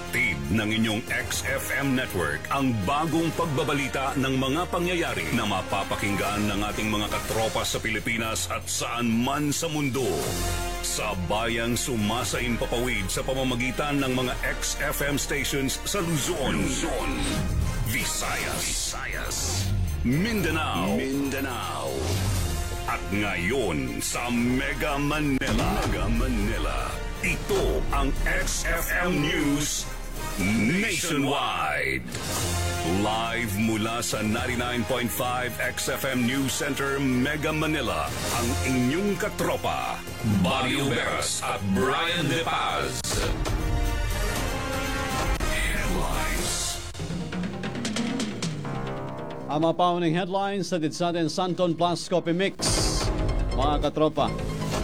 Hatid ng inyong XFM Network ang bagong pagbabalita ng mga pangyayari na mapapakinggan ng ating mga katropa sa Pilipinas at saan man sa mundo. Sa bayang sumasaimpapawid sa pamamagitan ng mga XFM stations sa Luzon, Visayas, Mindanao, at ngayon sa Mega Manila. Ito ang XFM News Nationwide. Live mula sa 99.5 XFM News Center, Mega Manila, ang inyong katropa, Barrio Veras at Brian De Paz. Headlines. Ang mga paunang headlines sa Ditsaten Santon Plus Coffee Mix. Mga katropa,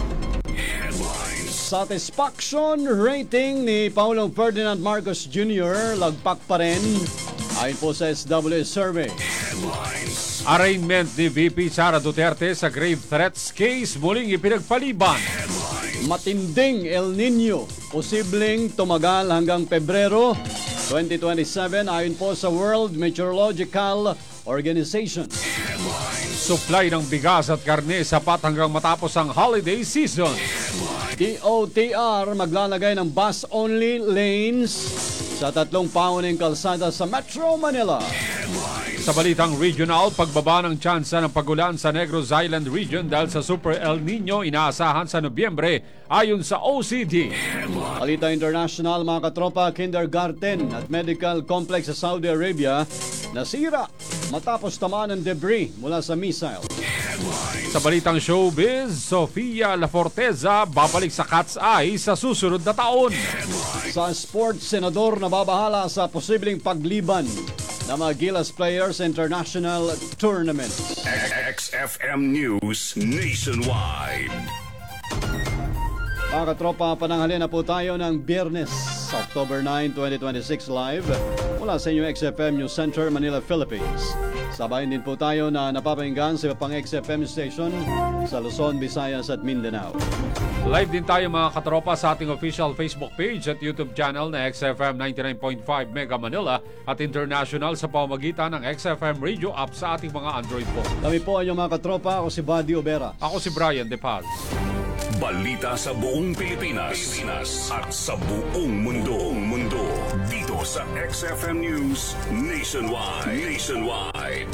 satisfaction rating ni Pangulong Ferdinand Marcos Jr. lagpak pa rin ayon po sa SWS survey. Arraignment ni VP Sara Duterte sa grave threats case muling ipinagpaliban. Matinding El Nino, posibleng tumagal hanggang Pebrero 2027 ayon po sa World Meteorological Organization. Supply ng bigas at karne sapat hanggang matapos ang holiday season. DOTR maglalagay ng bus-only lanes sa 3 pauning kalsada sa Metro Manila. Sa balitang regional, pagbaba ng tsansa ng pagulan sa Negros Island region dahil sa Super El Nino inaasahan sa Nobyembre ayon sa OCD. Balita international, mga katropa, kindergarten at medical complex sa Saudi Arabia nasira matapos tamaan ng debris mula sa missile. Sa balitang showbiz, Sofia Laforteza babalik sa Cat's Eye sa susunod na taon. Sa sports, senador na babahala sa posibleng pagliban ng mga Gilas Players International Tournament. XFM News Nationwide. Mga katropa, pananghalian na po tayo ng Biyernes, October 9, 2026 live mula sa inyong XFM News Center, Manila, Philippines. Sabayin din po tayo na napapahinggan sa pang XFM station sa Luzon, Visayas at Mindanao. Live din tayo mga katropa sa ating official Facebook page at YouTube channel na XFM 99.5 Mega Manila at international sa pamamagitan ng XFM Radio app sa ating mga Android phone. Kami po ay yung mga katropa. Ako si Buddy Obera. Ako si Brian De Paz. Balita sa buong Pilipinas at sa buong mundo. Dito sa XFM News Nationwide.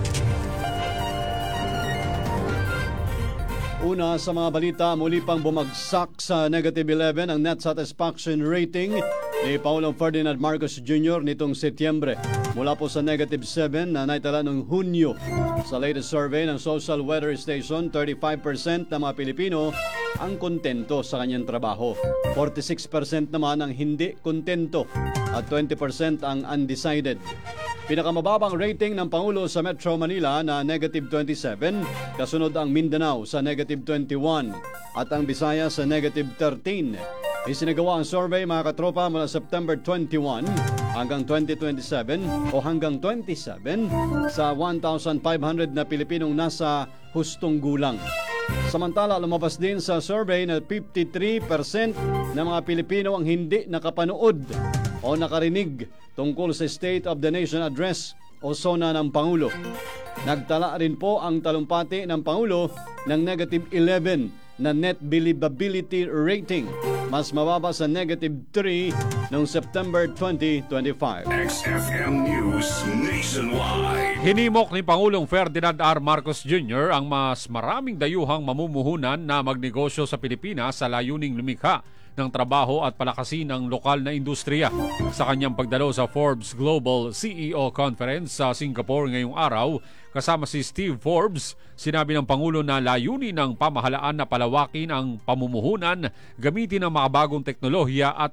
Una sa mga balita, muli pang bumagsak sa negative 11 ang net satisfaction rating ni Pangulong Ferdinand Marcos Jr. nitong Setyembre. Mula po sa negative 7 na naitala noong Hunyo. Sa latest survey ng Social Weather Station, 35% ng mga Pilipino ang kontento sa kanyang trabaho. 46% naman ang hindi kontento at 20% ang undecided. Pinakamababang rating ng Pangulo sa Metro Manila na negative 27, kasunod ang Mindanao sa negative 21 at ang Visayas sa negative 13. Isinagawa ang survey mga katropa mula September 21 hanggang 2027 o hanggang 27 sa 1,500 na Pilipinong nasa hustong gulang. Samantala, lumabas din sa survey na 53% ng mga Pilipino ang hindi nakapanood o nakarinig tungkol sa State of the Nation Address o SONA ng Pangulo. Nagtala rin po ang talumpati ng Pangulo ng negative 11 na net believability rating, mas mababa sa negative 3 noong September 2025. XFM News Nationwide. Hinimok ni Pangulong Ferdinand R. Marcos Jr. ang mas maraming dayuhang mamumuhunan na magnegosyo sa Pilipinas sa layuning lumikha ng trabaho at palakasin ang lokal na industriya. Sa kanyang pagdalo sa Forbes Global CEO Conference sa Singapore ngayong araw, kasama si Steve Forbes, sinabi ng Pangulo na layunin ng pamahalaan na palawakin ang pamumuhunan, gamitin ang mga bagong teknolohiya at